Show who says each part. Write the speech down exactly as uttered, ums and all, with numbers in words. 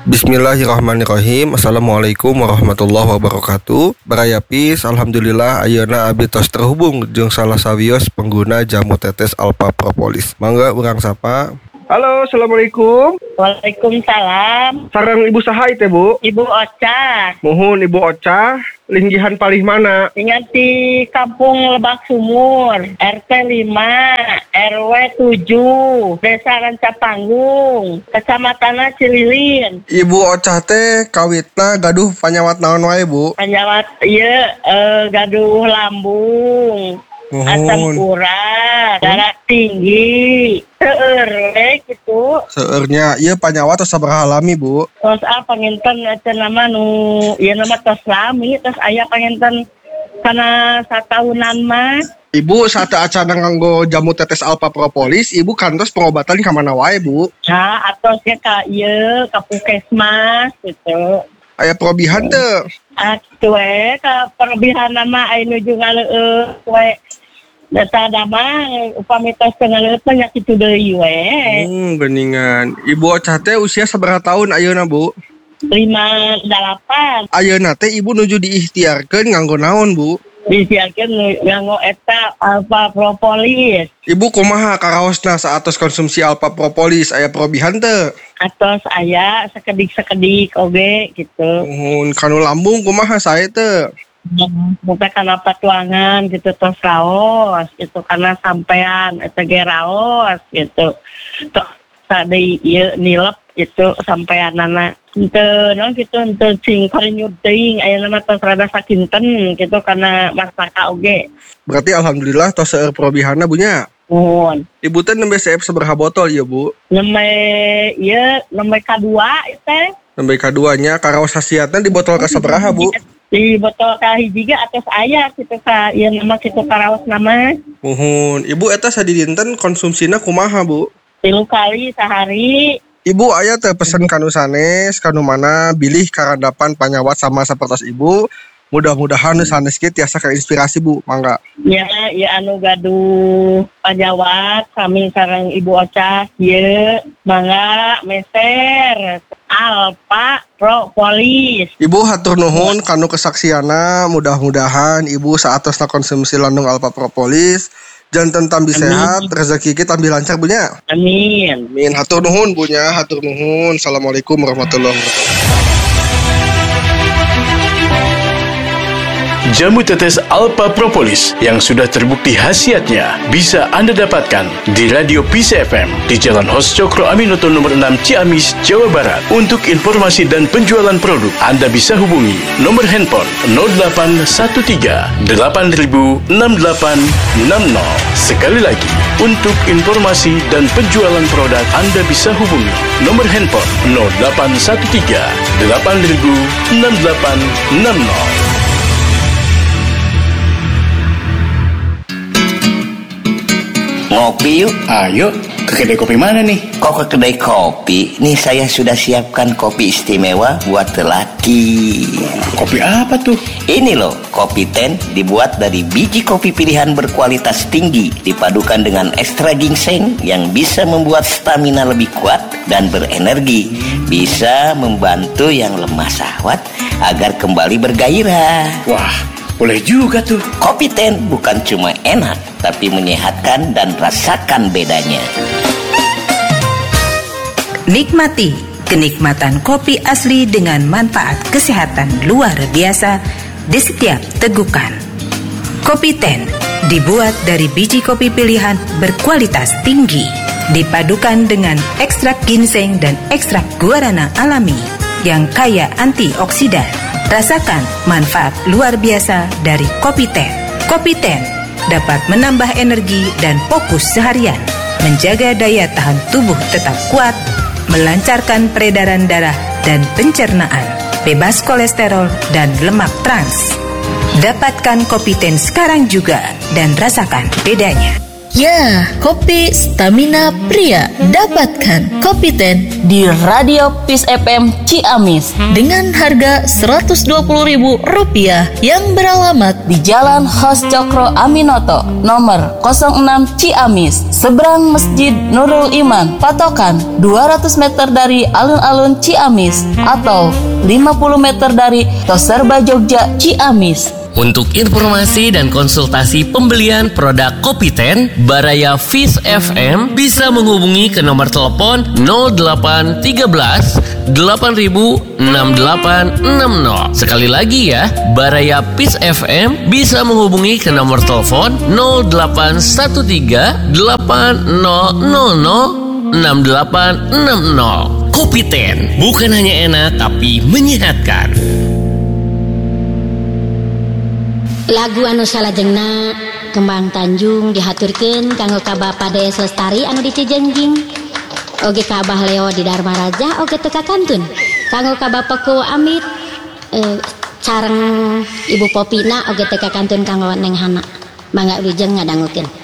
Speaker 1: Bismillahirrahmanirrahim. Assalamualaikum warahmatullahi wabarakatuh. Barayapis, alhamdulillah ayeuna abdi tos terhubung jeung salah sawios pengguna jamu tetes Alpha Propolis. Mangga urang sapa.
Speaker 2: Halo, assalamualaikum.
Speaker 3: Waalaikumsalam.
Speaker 2: Sareng Ibu saha teh, Bu?
Speaker 3: Ibu Ocha.
Speaker 2: Mohon Ibu Ocha, linggihan palih mana?
Speaker 3: Tinggal di Kampung Lebak Sumur, R T lima, R W tujuh, Desa Rancapanggung, Kecamatan Cililin.
Speaker 2: Ibu Ocha teh kawitna gaduh panyawat naon wae, Bu?
Speaker 3: Panyawat ieu uh, gaduh lambung.
Speaker 2: Mohon.
Speaker 3: Asam urat, darah tinggi, seueur we gitu.
Speaker 2: Seueurnya ieu panyawat tos sabaraha lami, Bu?
Speaker 3: Tos ah panginten eta nama nu ieu nama tos lami, tos aya panginten kana satahunan mah.
Speaker 2: Ibu saat acara nganggo jamu tetes Alpha Propolis, Ibu kantos pengobatan ka mana wae, Bu?
Speaker 3: Nah, atosnya ka ieu ka Puskesmas gitu.
Speaker 2: Aya probihan teu?
Speaker 3: Ah, kitu we ka perobihan nama aya nuju ngaleueut we. Data dama upami tos ngaleueut nya kitu deui we.
Speaker 2: Hmm, geuningan. Ibu Ocha teh usia sabaraha tahun ayeuna, Bu?
Speaker 3: lima delapan.
Speaker 2: Ayeuna teh Ibu nuju diikhtiarkeun nganggo naon, Bu?
Speaker 3: Disiarkeun nganggo eta Alpha Propolis.
Speaker 2: Ibu kumaha karaosna saatos konsumsi Alpha Propolis aya probihan teu?
Speaker 3: Atos aya sakedik-sakedik oge gitu.
Speaker 2: Mohon kanu lambung kumaha sae teu?
Speaker 3: Muka kana patuangan gitu tos raos gitu karena sampean eta ge raos gitu. Tos sadei ieu nilep itu sampeanana henteu naon kitu henteu cing karinyut teuing aya nama tos rada sakinten gitu karena masaka oge.
Speaker 2: Berarti alhamdulillah tos seueur probihanna bunya.
Speaker 3: Mohon.
Speaker 2: Ibu teh nembe C F sabaraha botol ieu, Bu?
Speaker 3: Nembe ieu nembe kadua teh.
Speaker 2: Nembe kaduanya karaos khasiatna di botol ka sabaraha, Bu?
Speaker 3: Di botol ka hiji ge atos aya kitu ka ieu nama kitu karaos nama.
Speaker 2: Mohon. Ibu eta sadidinten konsumsina kumaha, Bu?
Speaker 3: Tilu kali sehari.
Speaker 2: Ibu aya teh pesen kanu sanes, kanu mana bilih karandapan panyawat sama sapertos Ibu. Mudah-mudahan sanes ge tiasa kainspirasi, Bu. Mangga.
Speaker 3: Ya, ya anu gaduh panyawat kami sareng Ibu Ocha ieu mangga meser Alpha Propolis.
Speaker 2: Ibu hatur nuhun kanu kesaksiana, mudah-mudahan Ibu saatosna konsumsi landung Alpha Propolis janten tambi sehat, rezeki kita tambi lancar, Bunya.
Speaker 3: Amin.
Speaker 2: Amin. Hatur nuhun, Bunya. Hatur nuhun. Assalamualaikum warahmatullahi wabarakatuh.
Speaker 4: Jamu tetes Alpha Propolis yang sudah terbukti khasiatnya bisa Anda dapatkan di Radio P C F M di Jalan Hos Cokro Aminoto nomor enam Ciamis, Jawa Barat. Untuk informasi dan penjualan produk, Anda bisa hubungi nomor handphone nol delapan satu tiga delapan nol enam delapan enam nol. Sekali lagi, untuk informasi dan penjualan produk, Anda bisa hubungi nomor handphone nol delapan satu tiga delapan nol enam delapan enam nol.
Speaker 5: Ngopi yuk.
Speaker 4: Ayo, ke kedai kopi mana nih?
Speaker 5: Kok ke kedai kopi? Nih saya sudah siapkan kopi istimewa buat lelaki.
Speaker 4: Kopi apa tuh?
Speaker 5: Ini loh, kopi ten dibuat dari biji kopi pilihan berkualitas tinggi, dipadukan dengan ekstra ginseng yang bisa membuat stamina lebih kuat dan berenergi. Bisa membantu yang lemah syahwat agar kembali bergairah.
Speaker 4: Wah, boleh juga tuh.
Speaker 5: Kopi ten bukan cuma enak, tapi menyehatkan dan rasakan bedanya.
Speaker 6: Nikmati kenikmatan kopi asli dengan manfaat kesehatan luar biasa di setiap tegukan. Kopi ten dibuat dari biji kopi pilihan berkualitas tinggi, dipadukan dengan ekstrak ginseng dan ekstrak guarana alami yang kaya antioksidan. Rasakan manfaat luar biasa dari kopi ten. Kopi ten dapat menambah energi dan fokus seharian, menjaga daya tahan tubuh tetap kuat, melancarkan peredaran darah dan pencernaan, bebas kolesterol dan lemak trans. Dapatkan kopi ten sekarang juga dan rasakan bedanya.
Speaker 7: Ya, kopi Stamina Pria. Dapatkan Kopi Ten
Speaker 8: di Radio Peace F M Ciamis
Speaker 7: dengan harga seratus dua puluh ribu rupiah yang beralamat
Speaker 8: di Jalan Hos Cokro Aminoto nomor nol enam Ciamis, seberang Masjid Nurul Iman, patokan dua ratus meter dari alun-alun Ciamis atau lima puluh meter dari Toserba Jogja Ciamis.
Speaker 9: Untuk informasi dan konsultasi pembelian produk Kopi Ten Baraya Peace F M bisa menghubungi ke nomor telepon nol delapan tiga belas delapan ribu enam delapan enam nol. Sekali lagi ya, Baraya Peace F M bisa menghubungi ke nomor telepon nol delapan satu tiga delapan nol nol nol enam delapan enam nol. Kopi Ten bukan hanya enak tapi menyehatkan.
Speaker 10: Lagu anu salajengna Kembang Tanjung dihaturkeun kanggo ka Bapa Des Lestari anu di Cijengjing, oge ka Abah Leo di Dharma Raja, oge teu kakantun kanggo ka Bapaku Amit eh, sareng Ibu Popina, oge teu kakantun kanggo Neng Hana. Mangga wilujeng ngadangukeun.